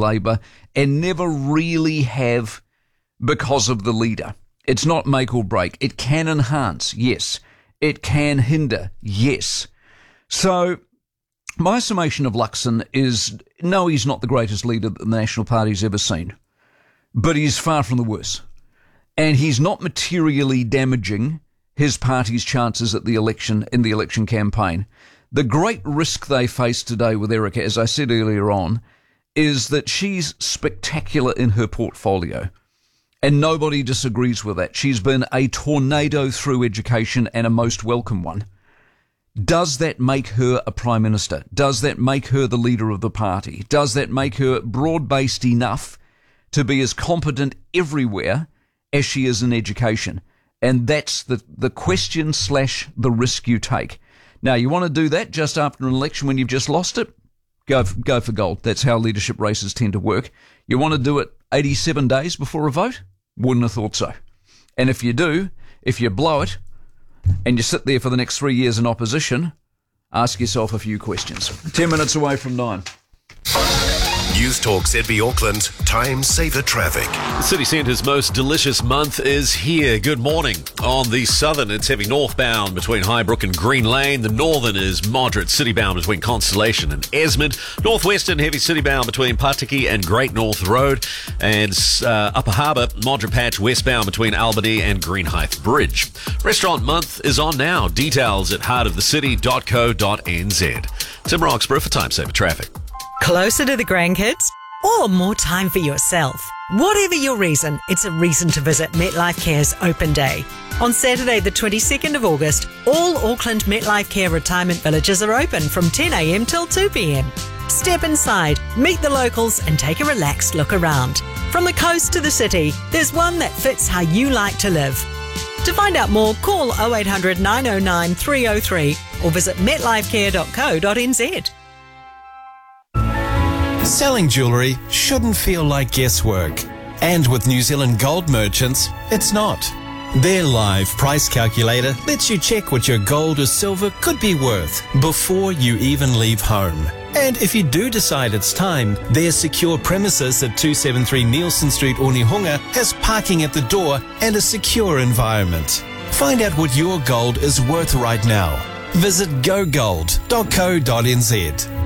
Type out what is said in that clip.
Labour, and never really have because of the leader. It's not make or break. It can enhance, yes. It can hinder, yes. So my summation of Luxon is, no, he's not the greatest leader that the National Party's ever seen, but he's far from the worst. And he's not materially damaging his party's chances at the election, in the election campaign. The great risk they face today with Erica, as I said earlier on, is that she's spectacular in her portfolio. And nobody disagrees with that. She's been a tornado through education, and a most welcome one. Does that make her a Prime Minister? Does that make her the leader of the party? Does that make her broad-based enough to be as competent everywhere as she is in education? And that's the question / the risk you take. Now, you want to do that just after an election when you've just lost it? Go for gold. That's how leadership races tend to work. You want to do it 87 days before a vote? Wouldn't have thought so. And if you do, if you blow it, and you sit there for the next 3 years in opposition, ask yourself a few questions. 10 minutes away from 9. News Talk ZB Auckland, time saver traffic. The city centre's most delicious month is here. Good morning. On the southern, it's heavy northbound between Highbrook and Green Lane. The northern is moderate citybound between Constellation and Esmond. Northwestern, heavy citybound between Patiki and Great North Road. And Upper Harbour, moderate patch westbound between Albany and Greenhithe Bridge. Restaurant month is on now. Details at heartofthecity.co.nz. Tim Roxburgh for time saver traffic. Closer to the grandkids? Or more time for yourself? Whatever your reason, it's a reason to visit MetLife Care's Open Day. On Saturday the 22nd of August, all Auckland MetLife Care retirement villages are open from 10 a.m. till 2 p.m. Step inside, meet the locals and take a relaxed look around. From the coast to the city, there's one that fits how you like to live. To find out more, call 0800 909 303 or visit metlifecare.co.nz. Selling jewellery shouldn't feel like guesswork. And with New Zealand Gold Merchants, it's not. Their live price calculator lets you check what your gold or silver could be worth before you even leave home. And if you do decide it's time, their secure premises at 273 Nielsen Street, Onehunga has parking at the door and a secure environment. Find out what your gold is worth right now. Visit gogold.co.nz.